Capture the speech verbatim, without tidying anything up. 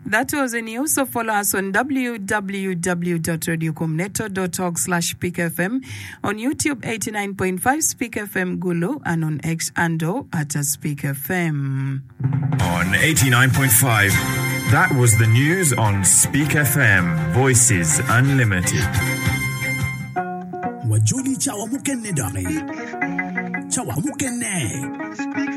That was the news. So follow us on w w w dot radio comneto dot org slash speak f m, on YouTube eighty-nine point five Speak F M Gulu, and on X Ando at Speak F M. On eighty-nine point five, that was the news on Speak F M, Voices Unlimited. Wajuli chawa mukenne dare. Chawa mukenne.